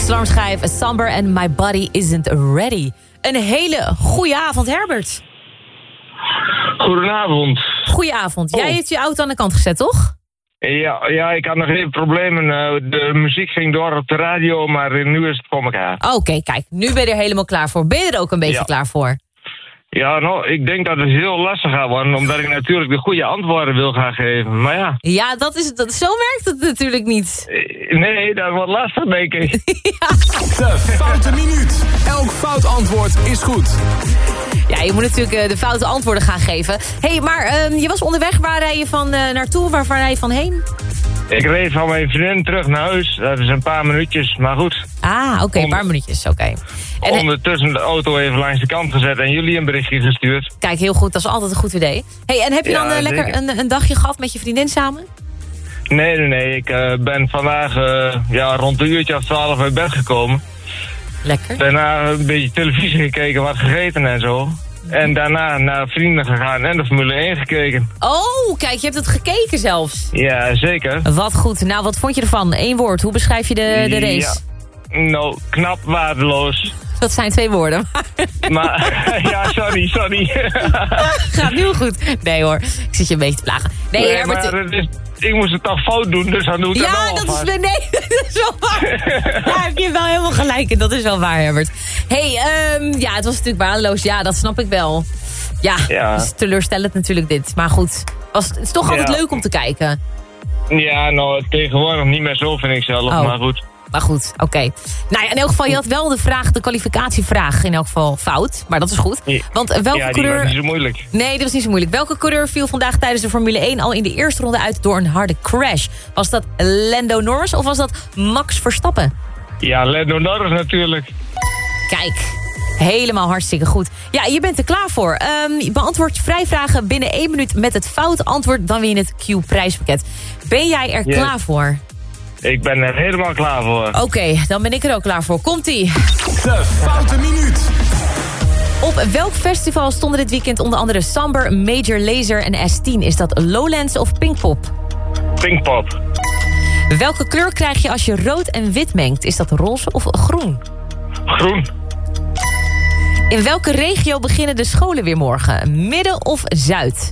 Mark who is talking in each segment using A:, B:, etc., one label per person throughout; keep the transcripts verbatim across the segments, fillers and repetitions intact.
A: Max Alarmschijf, Somber and My Body Isn't Ready. Een hele goede avond, Herbert.
B: Goedenavond.
A: Goedenavond.
B: Oh.
A: Jij hebt je auto aan de kant gezet, toch?
B: Ja, ja, ik had nog even problemen. De muziek ging door op de radio, maar nu is het voor elkaar.
A: Oké, okay, kijk, nu ben je er helemaal klaar voor. Ben je er ook een beetje
B: ja.
A: klaar voor?
B: Ja, nou, ik denk dat het heel lastig gaat worden, omdat ik natuurlijk de goede antwoorden wil gaan geven. Maar ja.
A: Ja, dat is, dat, zo werkt het natuurlijk niet.
B: Nee, dat wordt lastig, denk ik.
A: Ja.
C: De foute minuut. Elk fout antwoord is goed.
A: Ja, je moet natuurlijk de foute antwoorden gaan geven. Hé, hey, maar um, je was onderweg. Waar rij je van uh, naartoe? Waar, waar rij je van heen?
B: Ik reed van mijn vriendin terug naar huis. Dat is een paar minuutjes, maar goed.
A: Ah, oké, okay, een paar minuutjes, oké. Okay.
B: Ondertussen de auto even langs de kant gezet en jullie een berichtje gestuurd.
A: Kijk, heel goed, dat is altijd een goed idee. Hey, en heb je ja, dan uh, lekker een, een dagje gehad met je vriendin samen?
B: Nee, nee, nee. Ik uh, ben vandaag uh, ja, rond een uurtje of twaalf uit bed gekomen.
A: Lekker.
B: Daarna een beetje televisie gekeken, wat gegeten en zo. En daarna naar vrienden gegaan en de Formule één gekeken.
A: Oh, kijk, je hebt het gekeken zelfs.
B: Ja, zeker.
A: Wat goed. Nou, wat vond je ervan? Eén woord. Hoe beschrijf je de, de race?
B: Ja. Nou, knap, waardeloos.
A: Dat zijn twee woorden.
B: Maar, ja, sorry, sorry.
A: Gaat nu goed. Nee hoor, ik zit je een beetje te plagen. Nee,
B: nee
A: Herbert...
B: maar het is, ik moest het toch fout doen, dus dan doe ik
A: ja,
B: het wel
A: dat is, nee, dat is wel waar. Daar heb je wel helemaal gelijk in, dat is wel waar, Herbert. Hé, hey, um, ja, het was natuurlijk waardeloos. Ja, dat snap ik wel. Ja, ja. Het is teleurstellend natuurlijk dit. Maar goed, was, het is toch altijd ja. leuk om te kijken.
B: Ja, nou, tegenwoordig niet meer zo, vind ik zelf, oh. maar goed.
A: Maar goed, oké. Okay. Nou ja, in elk geval, je had wel de vraag, de kwalificatievraag in elk geval fout. Maar dat is goed. Want welke
B: ja, die
A: coureur...
B: was niet zo moeilijk.
A: Nee, die was niet zo moeilijk. Welke coureur viel vandaag tijdens de Formule één al in de eerste ronde uit door een harde crash? Was dat Lando Norris of was dat Max Verstappen?
B: Ja, Lando Norris natuurlijk.
A: Kijk, helemaal hartstikke goed. Ja, je bent er klaar voor. Um, beantwoord je vrijvragen binnen één minuut met het foute antwoord. Dan win je het Q-prijspakket. Ben jij er yes. klaar voor?
B: Ik ben er helemaal klaar voor.
A: Oké, okay, dan ben ik er ook klaar voor. Komt-ie.
C: De foute minuut.
A: Op welk festival stonden dit weekend onder andere Samber, Major Lazer en S tien? Is dat Lowlands of Pinkpop?
B: Pinkpop.
A: Welke kleur krijg je als je rood en wit mengt? Is dat roze of groen?
B: Groen.
A: In welke regio beginnen de scholen weer morgen? Midden of Zuid?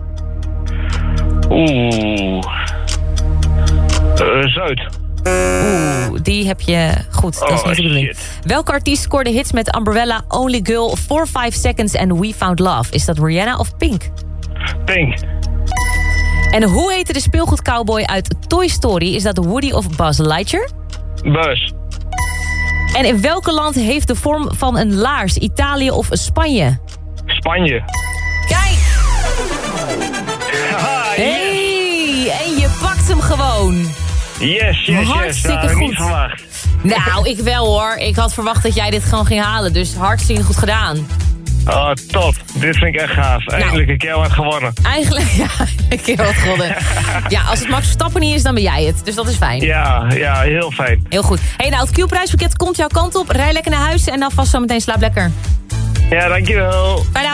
B: Oeh... Uh, Zuid.
A: Oeh, die heb je goed. Dat is
B: oh,
A: niet de bedoeling.
B: Shit.
A: Welke artiest scoorde hits met Umbrella, Only Girl, four five seconds en We Found Love? Is dat Rihanna of Pink?
B: Pink.
A: En hoe heette de speelgoedcowboy uit Toy Story? Is dat Woody of Buzz Lightyear?
B: Buzz.
A: En in welk land heeft de vorm van een laars? Italië of Spanje?
B: Spanje.
A: Kijk!
B: Haha, yes.
A: Hey, en je pakt hem gewoon.
B: Yes, yes,
A: hartstikke
B: yes.
A: goed.
B: Niet verwacht.
A: Nou, ik wel hoor. Ik had verwacht dat jij dit gewoon ging halen. Dus hartstikke goed gedaan.
B: Oh, top. Dit vind ik echt gaaf. Eindelijk nou, een keer wat gewonnen.
A: Eigenlijk, ja, een keer wat gewonnen. Ja, als het Max Verstappen niet is, dan ben jij het. Dus dat is fijn.
B: Ja, ja, heel fijn.
A: Heel goed. Hey, nou, het Q-prijspakket komt jouw kant op. Rij lekker naar huis en dan vast zo meteen slaap lekker.
B: Ja, dankjewel.
A: Fijne